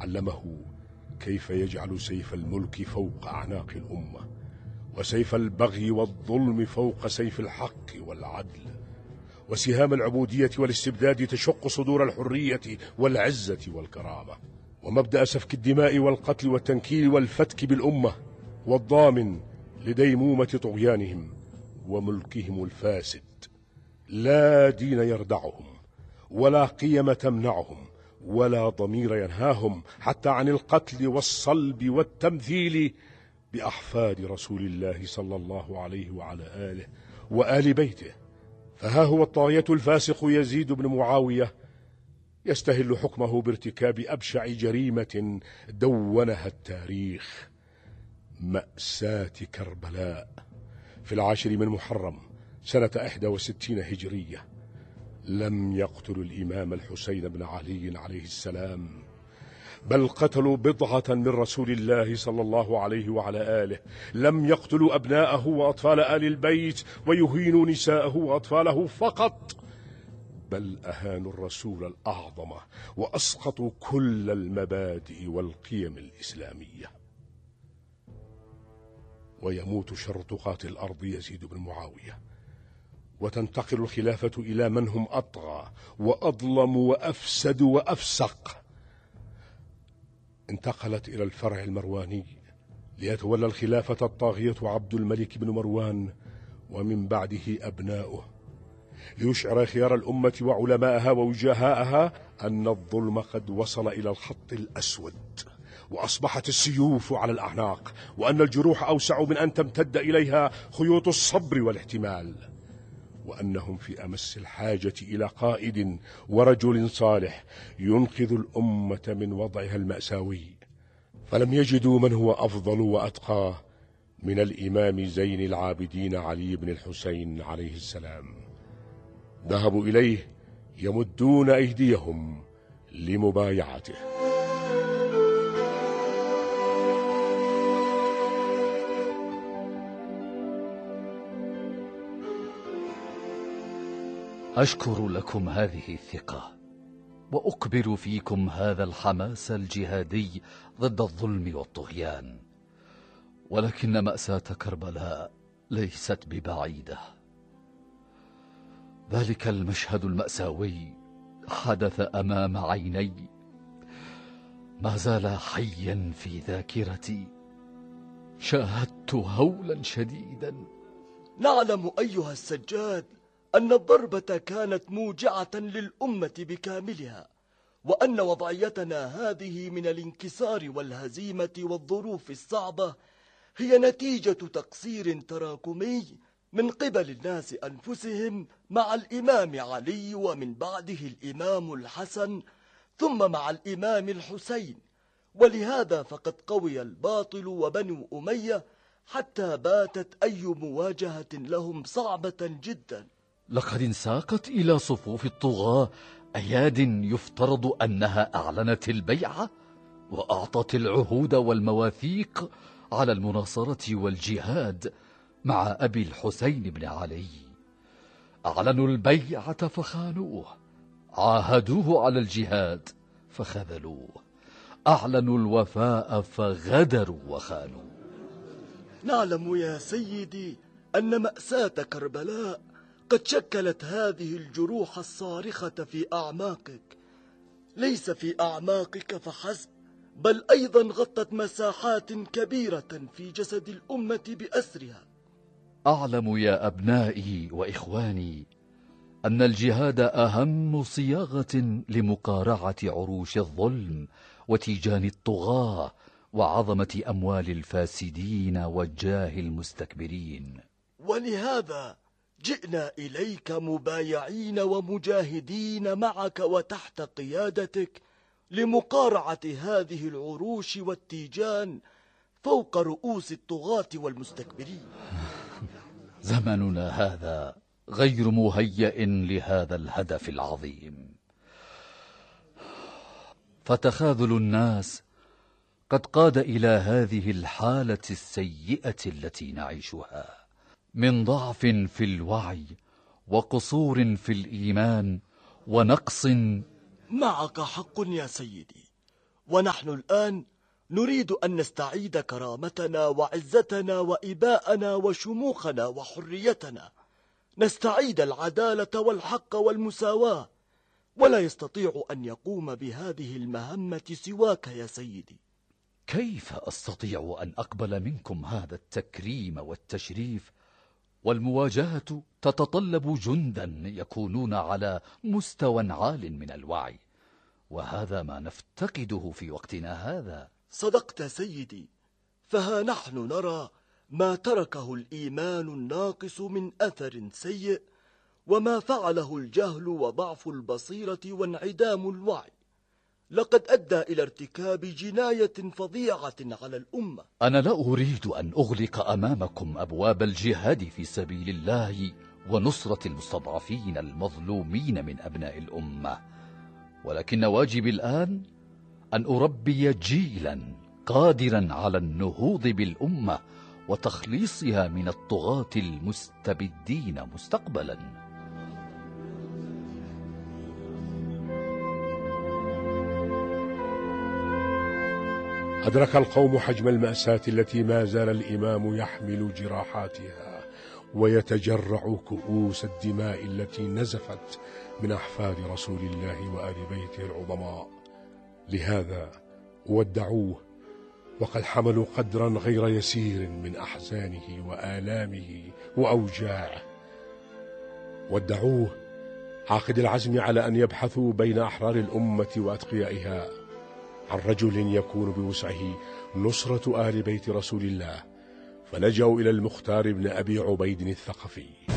علمه كيف يجعل سيف الملك فوق أعناق الأمة، وسيف البغي والظلم فوق سيف الحق والعدل، وسهام العبودية والاستبداد تشق صدور الحرية والعزة والكرامة، ومبدأ سفك الدماء والقتل والتنكيل والفتك بالأمة، والضامن لديمومة طغيانهم وملكهم الفاسد. لا دين يردعهم، ولا قيم تمنعهم، ولا ضمير ينهاهم حتى عن القتل والصلب والتمثيل بأحفاد رسول الله صلى الله عليه وعلى آله وآل بيته. فها هو الطاغية الفاسق يزيد بن معاوية يستهل حكمه بارتكاب أبشع جريمة دونها التاريخ، مأساة كربلاء في 10 من محرم سنة 61 هجرية. لم يقتلوا الإمام الحسين بن علي عليه السلام، بل قتلوا بضعة من رسول الله صلى الله عليه وعلى آله. لم يقتلوا أبناءه وأطفال آل البيت ويهينوا نساءه وأطفاله فقط، بل أهانوا الرسول الأعظم وأسقطوا كل المبادئ والقيم الإسلامية. ويموت شر طغاة الأرض يزيد بن معاوية، وتنتقل الخلافة إلى من هم أطغى وأظلم وأفسد وأفسق. انتقلت إلى الفرع المرواني ليتولى الخلافة الطاغية عبد الملك بن مروان، ومن بعده أبناؤه، ليشعر خيار الأمة وعلماءها ووجهاءها أن الظلم قد وصل إلى الخط الأسود، وأصبحت السيوف على الأعناق، وأن الجروح أوسع من أن تمتد إليها خيوط الصبر والاحتمال، وأنهم في أمس الحاجة إلى قائد ورجل صالح ينقذ الأمة من وضعها المأساوي. فلم يجدوا من هو أفضل وأتقى من الإمام زين العابدين علي بن الحسين عليه السلام. ذهبوا إليه يمدون أيديهم لمبايعته. أشكر لكم هذه الثقة، وأكبر فيكم هذا الحماس الجهادي ضد الظلم والطغيان، ولكن مأساة كربلاء ليست ببعيدة. ذلك المشهد المأساوي حدث أمام عيني، ما زال حيا في ذاكرتي. شاهدت هولا شديدا. نعلم أيها السجاد أن الضربة كانت موجعة للأمة بكاملها، وأن وضعيتنا هذه من الانكسار والهزيمة والظروف الصعبة هي نتيجة تقصير تراكمي من قبل الناس أنفسهم مع الإمام علي، ومن بعده الإمام الحسن، ثم مع الإمام الحسين. ولهذا فقد قوي الباطل وبنو أمية حتى باتت أي مواجهة لهم صعبة جدا. لقد انساقت إلى صفوف الطغاة أياد يفترض أنها أعلنت البيعة وأعطت العهود والمواثيق على المناصرة والجهاد مع أبي الحسين بن علي. أعلنوا البيعة فخانوه، عاهدوه على الجهاد فخذلوه، أعلنوا الوفاء فغدروا وخانوا. نعلم يا سيدي أن مأساة كربلاء قد شكلت هذه الجروح الصارخة في أعماقك، ليس في أعماقك فحسب، بل أيضا غطت مساحات كبيرة في جسد الأمة بأسرها. أعلم يا أبنائي وإخواني أن الجهاد أهم صياغة لمقارعة عروش الظلم وتيجان الطغاة وعظمة أموال الفاسدين وجاه المستكبرين. ولهذا جئنا إليك مبايعين ومجاهدين معك وتحت قيادتك لمقارعة هذه العروش والتيجان فوق رؤوس الطغاة والمستكبرين. زمننا هذا غير مهيئ لهذا الهدف العظيم، فتخاذل الناس قد قاد إلى هذه الحالة السيئة التي نعيشها من ضعف في الوعي وقصور في الإيمان ونقص. معك حق يا سيدي، ونحن الآن نريد أن نستعيد كرامتنا وعزتنا وإباءنا وشموخنا وحريتنا، نستعيد العدالة والحق والمساواة، ولا يستطيع أن يقوم بهذه المهمة سواك يا سيدي. كيف أستطيع أن أقبل منكم هذا التكريم والتشريف والمواجهة تتطلب جندا يكونون على مستوى عال من الوعي، وهذا ما نفتقده في وقتنا هذا؟ صدقت سيدي، فها نحن نرى ما تركه الإيمان الناقص من أثر سيء، وما فعله الجهل وضعف البصيرة وانعدام الوعي. لقد أدى إلى ارتكاب جناية فظيعة على الأمة. أنا لا أريد أن أغلق أمامكم أبواب الجهاد في سبيل الله ونصرة المستضعفين المظلومين من أبناء الأمة، ولكن واجبي الآن أن أربي جيلا قادرا على النهوض بالأمة وتخليصها من الطغاة المستبدين مستقبلا. أدرك القوم حجم المأساة التي ما زال الإمام يحمل جراحاتها ويتجرع كؤوس الدماء التي نزفت من أحفاد رسول الله وآل بيته العظماء. لهذا ودعوه وقد حملوا قدرا غير يسير من أحزانه وآلامه وأوجاعه. ودعوه عاقد العزم على أن يبحثوا بين أحرار الأمة وأتقيائها عن رجل يكون بوسعه نصرة آل بيت رسول الله، فلجأوا إلى المختار بن أبي عبيد الثقفي.